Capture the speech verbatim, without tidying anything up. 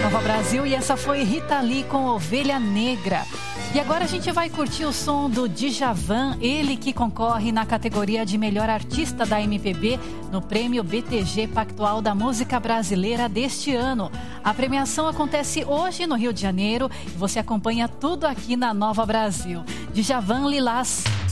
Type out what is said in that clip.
Nova Brasil, e essa foi Rita Lee com Ovelha Negra. E agora a gente vai curtir o som do Djavan, ele que concorre na categoria de melhor artista da M P B no prêmio B T G Pactual da Música Brasileira deste ano. A premiação acontece hoje no Rio de Janeiro e você acompanha tudo aqui na Nova Brasil. Djavan, Lilás.